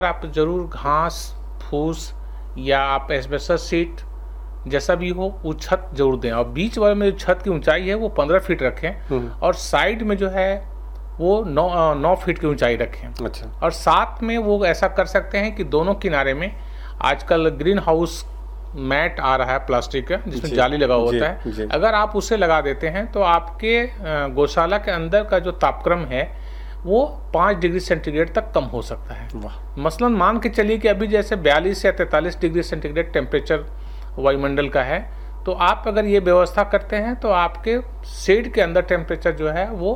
आप जरूर घास फूस या आप एस्बेस्टस शीट जैसा भी हो वो छत जरूर दें। और बीच वाले में जो छत की ऊंचाई है वो 15 फीट रखें और साइड में जो है वो 9 फीट की ऊंचाई रखें। अच्छा। और साथ में वो ऐसा कर सकते हैं कि दोनों किनारे में आजकल ग्रीन हाउस मैट आ रहा है प्लास्टिक का जिसमें जाली लगा होता है, अगर आप उसे लगा देते हैं तो आपके गौशाला के अंदर का जो तापक्रम है वो 5 डिग्री सेंटीग्रेड तक कम हो सकता है। मसलन मान के चलिए कि अभी जैसे 42 या 43 डिग्री सेंटीग्रेड टेम्परेचर वायुमंडल का है, तो आप अगर ये व्यवस्था करते हैं तो आपके शेड के अंदर टेम्परेचर जो है वो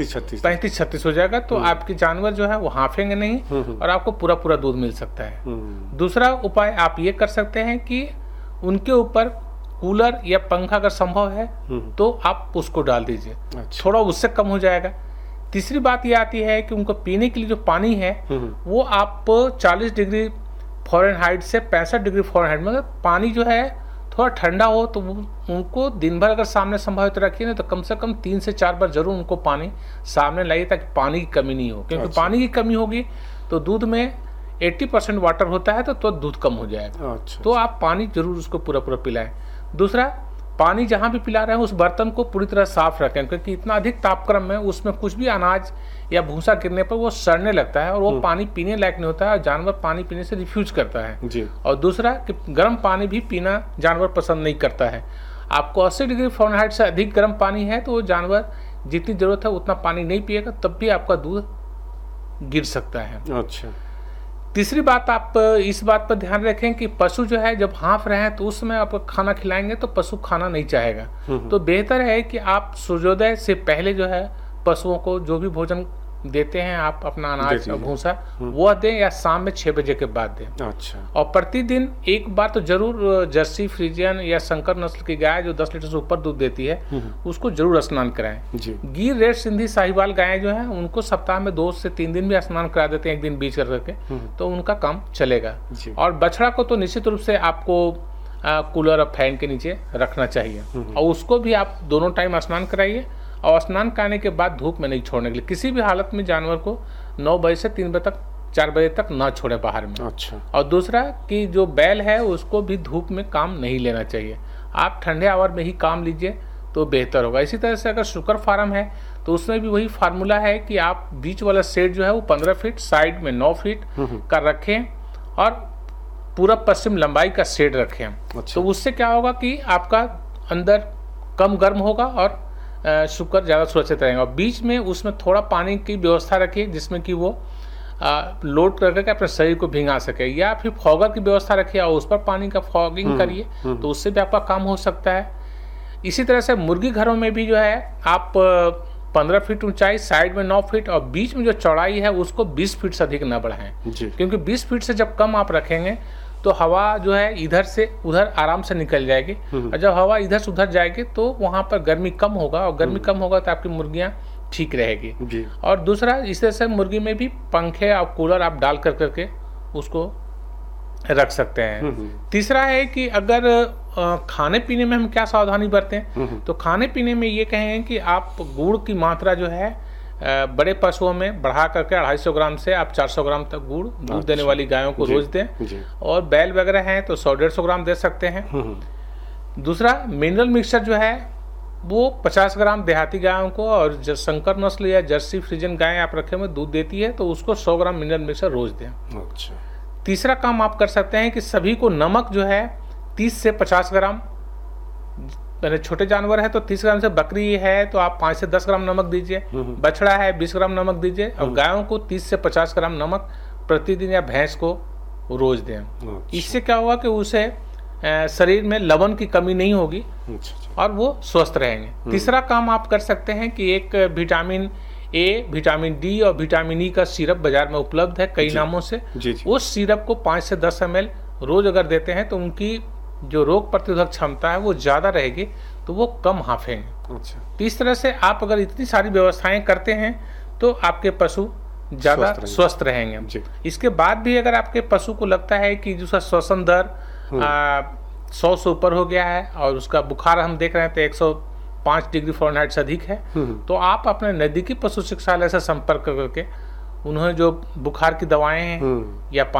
35-36 हो जाएगा। तो आपके जानवर जो है वो हाफेंगे नहीं और आपको पूरा पूरा दूध मिल सकता है। दूसरा उपाय आप ये कर सकते हैं कि उनके ऊपर कूलर या पंखा अगर संभव है तो आप उसको डाल दीजिए। अच्छा। थोड़ा उससे कम हो जाएगा। तीसरी बात ये आती है कि उनको पीने के लिए जो पानी है वो आप 40 डिग्री फ़ारेनहाइट से 65 डिग्री फ़ारेनहाइट में पानी जो है थोड़ा ठंडा हो तो उनको दिन भर अगर सामने संभावित रखिए ना तो कम से कम 3 से 4 बार जरूर उनको पानी सामने लाइए ताकि पानी की कमी नहीं हो। क्योंकि पानी की कमी होगी तो दूध में 80% वाटर होता है तो दूध कम हो जाएगा। तो आप पानी जरूर उसको पूरा पूरा पिलाएं। दूसरा, पानी जहाँ भी पिला रहे हैं उस बर्तन को पूरी तरह साफ रखें, क्योंकि इतना अधिक तापक्रम में उसमें कुछ भी अनाज या भूसा गिरने पर वो सड़ने लगता है और वो पानी पीने लायक नहीं होता है और जानवर पानी पीने से रिफ्यूज करता है जी। और दूसरा कि गर्म पानी भी पीना जानवर पसंद नहीं करता है। आपको 80 डिग्री फ़ारेनहाइट से अधिक गर्म पानी है तो वो जानवर जितनी जरूरत है उतना पानी नहीं पिएगा, तब भी आपका दूध गिर सकता है। अच्छा। तीसरी बात, आप इस बात पर ध्यान रखें कि पशु जो है जब हाँफ रहे हैं तो उस समय आप खाना खिलाएंगे तो पशु खाना नहीं चाहेगा। तो बेहतर है कि आप सूर्योदय से पहले जो है पशुओं को जो भी भोजन देते हैं आप अपना अनाज और भूसा वो दें या शाम में 6 बजे के बाद दें। अच्छा। और प्रतिदिन एक बार तो जरूर जर्सी फ्रीजियन या संकर नस्ल की गाय जो 10 लीटर से ऊपर दूध देती है उसको जरूर स्नान कराएं। गिर, रेड सिंधी, साहिवाल गायें जो है उनको सप्ताह में 2 से 3 दिन भी स्नान करा देते हैं, एक दिन बीच करके, तो उनका काम चलेगा। और बछड़ा को तो निश्चित रूप से आपको कूलर और फैन के नीचे रखना चाहिए और उसको भी आप दोनों टाइम स्नान कराइए और स्नान कराने के बाद धूप में नहीं छोड़ने के लिए। किसी भी हालत में जानवर को 9 बजे से 3 बजे तक 4 बजे तक ना छोड़े बाहर में। अच्छा। और दूसरा कि जो बैल है उसको भी धूप में काम नहीं लेना चाहिए, आप ठंडे आवर में ही काम लीजिए तो बेहतर होगा। इसी तरह से अगर शुगर फार्म है तो उसमें भी वही फार्मूला है कि आप बीच वाला शेड जो है वो 15 फीट, साइड में 9 फीट का रखें और पूरा पश्चिम लंबाई का शेड रखें। अच्छा। तो उससे क्या होगा कि आपका अंदर कम गर्म होगा और शुकर ज़्यादा सुरक्षित रहेगा। और बीच में उसमें थोड़ा पानी की व्यवस्था रखिए जिसमें कि वो लोड करके अपने शरीर को भिंगा सके, या फिर फॉगर की व्यवस्था रखिए और उस पर पानी का फॉगिंग करिए तो उससे भी आपका काम हो सकता है। इसी तरह से मुर्गी घरों में भी जो है आप 15 फीट ऊंचाई, साइड में 9 फीट और बीच में जो चौड़ाई है उसको 20 फीट से अधिक न बढ़ाएं, क्योंकि 20 फीट से जब कम आप रखेंगे तो हवा जो है इधर से उधर आराम से निकल जाएगी और जब हवा इधर से उधर जाएगी तो वहाँ पर गर्मी कम होगा और गर्मी कम होगा तो आपकी मुर्गियाँ ठीक रहेगी जी। और दूसरा, इस तरह से मुर्गी में भी पंखे और कूलर आप डाल कर करके उसको रख सकते हैं। तीसरा है कि अगर खाने पीने में हम क्या सावधानी बरतें, तो खाने पीने में ये कहेंगे कि आप गुड़ की मात्रा जो है बड़े पशुओं में बढ़ा करके 250 ग्राम से आप 400 ग्राम तक गुड़ दूध देने वाली गायों को रोज दें और बैल वगैरह हैं तो 100-150 ग्राम दे सकते हैं। दूसरा, मिनरल मिक्सचर जो है वो 50 ग्राम देहाती गायों को, और संकर नस्ल या जर्सी फ्रीजन गायें आप रखे हुए दूध देती है तो उसको 100 ग्राम मिनरल मिक्सचर रोज दें। अच्छा। तीसरा काम आप कर सकते हैं कि सभी को नमक जो है 30 से 50 ग्राम, मैंने छोटे जानवर है तो 30 ग्राम से, बकरी है तो आप 5 से 10 ग्राम नमक दीजिए, बछड़ा है 20 ग्राम नमक दीजिए और गायों को 30 से 50 ग्राम नमक प्रतिदिन या भैंस को रोज दें। इससे क्या होगा कि उसे शरीर में लवण की कमी नहीं होगी और वो स्वस्थ रहेंगे। तीसरा काम आप कर सकते हैं कि एक विटामिन ए, विटामिन डी और विटामिन ई का सिरप बाजार में उपलब्ध है कई नामों से। उस सिरप को 5 से 10 ml रोज अगर देते हैं तो उनकी जो रोग प्रतिरोधक क्षमता है वो ज़्यादा रहेगी तो वो कम हाफेंगे। अच्छा। तो इस तरह से आप अगर इतनी सारी व्यवस्थाएं करते हैं तो आपके पशु ज़्यादा स्वस्थ रहेंगे। इसके बाद भी अगर आपके पशु को लगता है कि जो श्वसन दर 100 से ऊपर हो गया है और उसका बुखार हम देख रहे हैं तो 105 डिग्री फ़ारेनहाइट से अधिक है, तो आप अपने नज़दीकी पशु चिकित्सालय से संपर्क करके उन्होंने जो बुखार की दवाएं हैं या